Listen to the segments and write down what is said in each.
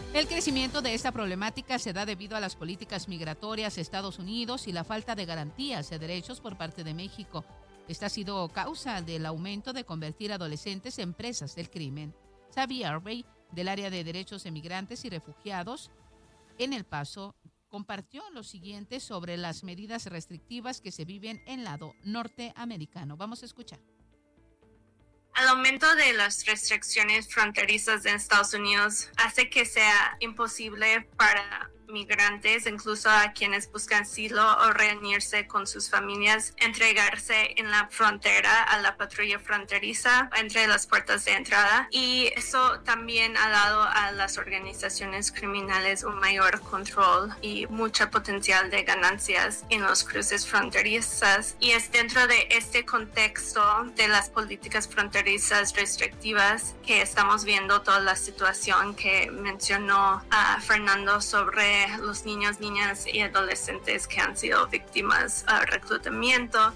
El crecimiento de esta problemática se da debido a las políticas migratorias de Estados Unidos y la falta de garantías de derechos por parte de México. Esta ha sido causa del aumento de convertir adolescentes en presas del crimen. Xavier Arbey, del área de derechos de migrantes y refugiados en El Paso, compartió lo siguiente sobre las medidas restrictivas que se viven en el lado norteamericano. Vamos a escuchar. El aumento de las restricciones fronterizas en Estados Unidos hace que sea imposible para migrantes, incluso a quienes buscan asilo o reunirse con sus familias, entregarse en la frontera a la patrulla fronteriza entre las puertas de entrada. Y eso también ha dado a las organizaciones criminales un mayor control y mucho potencial de ganancias en los cruces fronterizas. Y es dentro de este contexto de las políticas fronterizas restrictivas que estamos viendo toda la situación que mencionó Fernando sobre los niños, niñas y adolescentes que han sido víctimas de reclutamiento.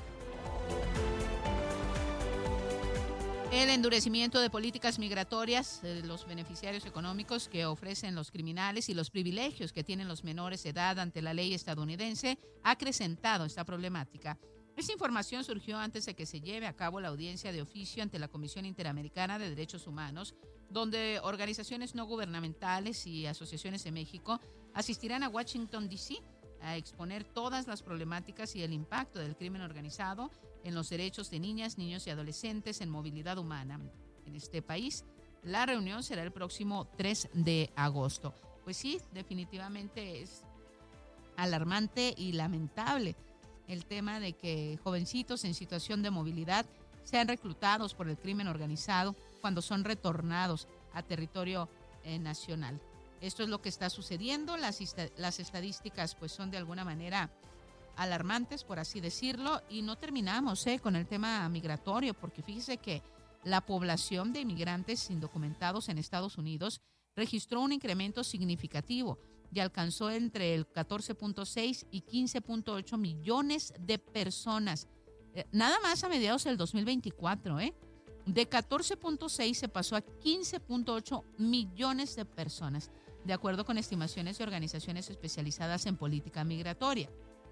El endurecimiento de políticas migratorias, los beneficiarios económicos que ofrecen los criminales y los privilegios que tienen los menores de edad ante la ley estadounidense ha acrecentado esta problemática. Esta información surgió antes de que se lleve a cabo la audiencia de oficio ante la Comisión Interamericana de Derechos Humanos, donde organizaciones no gubernamentales y asociaciones de México asistirán a Washington, D.C. a exponer todas las problemáticas y el impacto del crimen organizado en los derechos de niñas, niños y adolescentes en movilidad humana en este país. La reunión será el próximo 3 de agosto. Pues sí, definitivamente es alarmante y lamentable el tema de que jovencitos en situación de movilidad sean reclutados por el crimen organizado cuando son retornados a territorio nacional. Esto es lo que está sucediendo. Las estadísticas pues son de alguna manera alarmantes, por así decirlo, y no terminamos con el tema migratorio, porque fíjese que la población de inmigrantes indocumentados en Estados Unidos registró un incremento significativo y alcanzó entre el 14.6 y 15.8 millones de personas. Nada más a mediados del 2024, De 14.6 se pasó a 15.8 millones de personas, de acuerdo con estimaciones de organizaciones especializadas en política migratoria.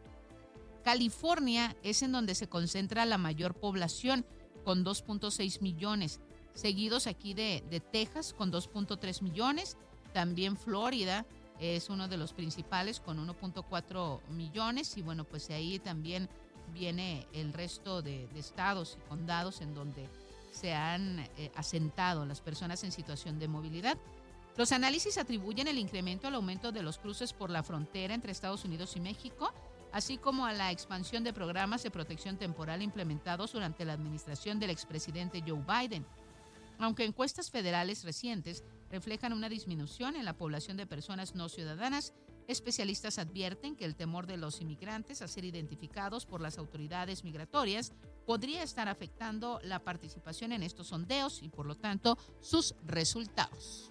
California es en donde se concentra la mayor población, con 2.6 millones, seguidos aquí de Texas con 2.3 millones, también Florida es uno de los principales con 1.4 millones y bueno, pues de ahí también viene el resto de estados y condados en donde se han asentado las personas en situación de movilidad. Los análisis atribuyen el incremento al aumento de los cruces por la frontera entre Estados Unidos y México, así como a la expansión de programas de protección temporal implementados durante la administración del expresidente Joe Biden. Aunque encuestas federales recientes reflejan una disminución en la población de personas no ciudadanas, especialistas advierten que el temor de los inmigrantes a ser identificados por las autoridades migratorias podría estar afectando la participación en estos sondeos y, por lo tanto, sus resultados.